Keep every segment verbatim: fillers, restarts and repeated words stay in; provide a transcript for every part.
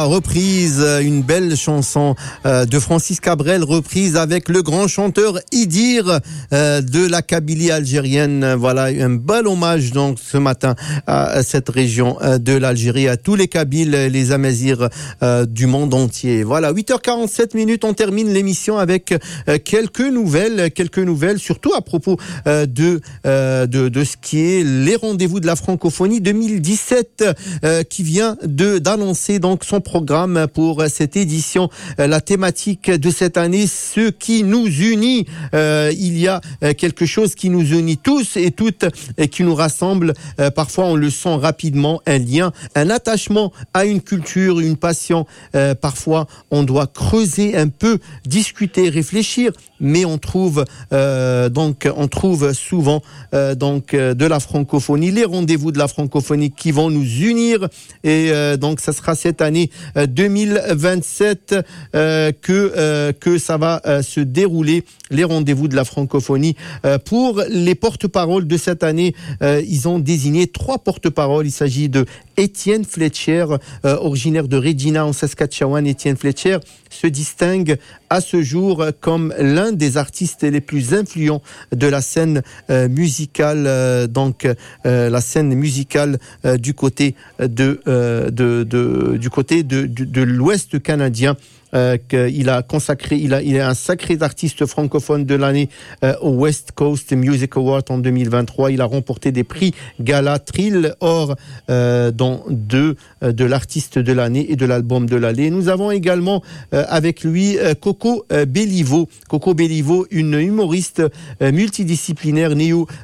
Reprise, une belle chanson euh, de Francis Cabrel, reprise avec le grand chanteur Idir euh, de la Kabylie algérienne. Voilà, un bel hommage donc ce matin à cette région euh, de l'Algérie, à tous les Kabyles, les Amazirs euh, du monde entier. Voilà, huit heures quarante-sept minutes, on termine l'émission avec euh, quelques nouvelles, quelques nouvelles, surtout à propos euh, de, euh, de de ce qui est les rendez-vous de la francophonie deux mille dix-sept, euh, qui vient de d'annoncer donc son programme pour cette édition. La thématique de cette année, ce qui nous unit. Euh, il y a quelque chose qui nous unit tous et toutes et qui nous rassemble. Euh, parfois, on le sent rapidement, un lien, un attachement à une culture, une passion. Euh, parfois, on doit creuser un peu, discuter, réfléchir, mais on trouve euh, donc on trouve souvent euh, donc euh, de la francophonie, les rendez-vous de la francophonie qui vont nous unir. Et euh, donc, ça sera cette année deux mille vingt-sept euh, que euh, que ça va euh, se dérouler, les rendez-vous de la francophonie. Euh, pour les porte-paroles de cette année, euh, ils ont désigné trois porte-paroles. Il s'agit de Étienne Fletcher, euh, originaire de Regina en Saskatchewan. Étienne Fletcher se distingue à ce jour comme l'un des artistes les plus influents de la scène euh, musicale, euh, donc euh, la scène musicale euh, du côté de, euh, de, de du côté de, de, de l'Ouest canadien. Euh, qu'il a consacré, il a, il est un sacré artiste francophone de l'année euh, au West Coast Music Award en deux mille vingt-trois. Il a remporté des prix Gala Trill Or euh, dans deux euh, de l'artiste de l'année et de l'album de l'année. Nous avons également euh, avec lui euh, Coco euh, Béliveau. Coco Béliveau, une humoriste euh, multidisciplinaire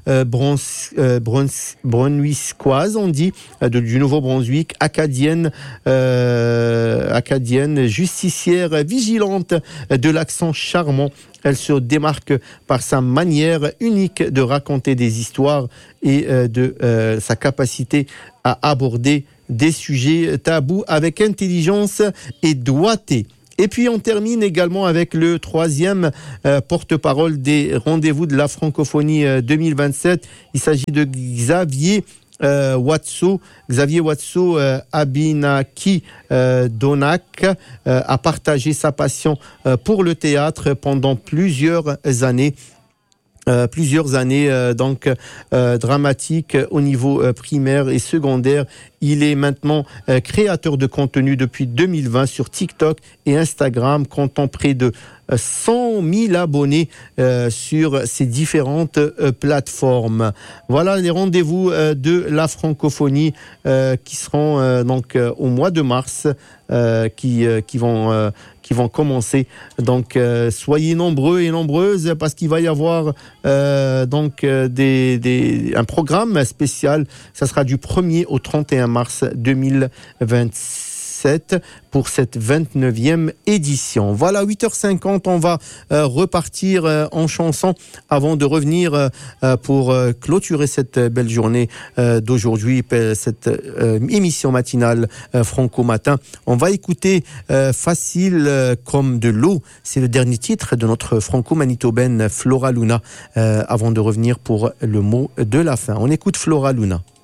néo-brunswickoise, euh, on dit, euh, de, du Nouveau-Brunswick, acadienne, euh, acadienne, justicière, vigilante de l'accent charmant. Elle se démarque par sa manière unique de raconter des histoires et euh, de euh, sa capacité à aborder des sujets tabous avec intelligence et doigté. Et puis on termine également avec le troisième euh, porte-parole des rendez-vous de la francophonie euh, deux mille vingt-sept. Il s'agit de Xavier Euh, Watso, Xavier Watso euh, Abinaki euh, Donak euh, a partagé sa passion euh, pour le théâtre pendant plusieurs années. Euh, plusieurs années euh, donc euh, dramatiques au niveau euh, primaire et secondaire. Il est maintenant euh, créateur de contenu depuis deux mille vingt sur TikTok et Instagram, comptant près de cent mille abonnés euh, sur ces différentes euh, plateformes. Voilà les rendez-vous euh, de la francophonie euh, qui seront euh, donc euh, au mois de mars, euh, qui euh, qui vont euh, qui vont commencer. Donc euh, soyez nombreux et nombreuses parce qu'il va y avoir euh, donc euh, des des un programme spécial. Ça sera du premier au trente et un mars deux mille vingt-sept pour cette vingt-neuvième édition. Voilà, huit heures cinquante, on va euh, repartir euh, en chanson avant de revenir euh, pour euh, clôturer cette belle journée euh, d'aujourd'hui, cette euh, émission matinale euh, Franco Matin. On va écouter euh, Facile euh, comme de l'eau. C'est le dernier titre de notre franco-manitobaine Flora Luna, euh, avant de revenir pour le mot de la fin. On écoute Flora Luna.